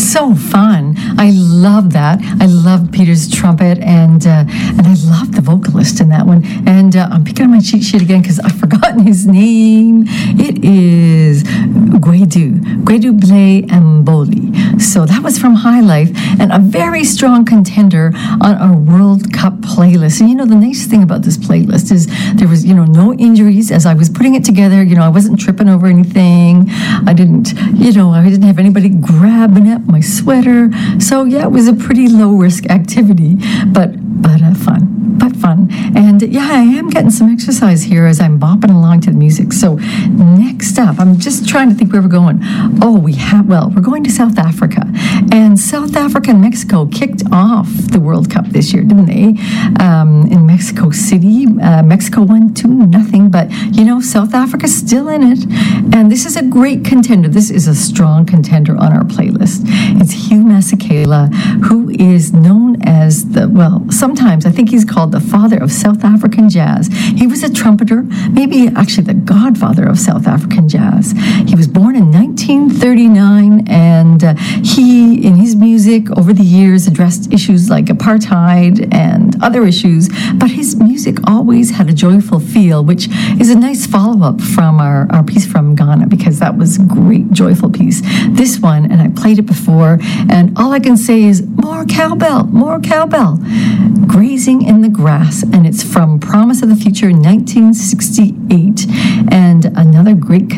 so fun. I love that. I love Peter's trumpet, and I love the vocalist in that one. And I'm picking up my cheat sheet again because I've forgotten his name. It is Gwedu Blay Mboli. So that was from High Life, and a very strong contender on our World Cup playlist. And the nice thing about this playlist is there was, no injuries as I was putting it together. I wasn't tripping over anything. I didn't have anybody grabbing at my sweater. So yeah, it was a pretty low risk activity, but fun. And I am getting some exercise here as I'm bopping along to the music. So next up, I'm just trying to think where we're going. We're going to South Africa. And South Africa and Mexico kicked off the World Cup this year, didn't they? In Mexico City. Mexico won 2-0, but South Africa's still in it. And this is a great contender. This is a strong contender on our playlist. It's Hugh Masekela, who is known as sometimes I think he's called the father of South African jazz. He was a trumpeter, maybe actually the godfather of South African jazz. He was born in 1939, and he, in his music over the years, addressed issues like apartheid and other issues, but his music always had a joyful feel, which is a nice follow-up from our piece from Ghana, because that was a great, joyful piece. This one, and I played it before, and all I can say is more cowbell, Grazing in the Grass, and it's from Promise of the Future, 1968, and another great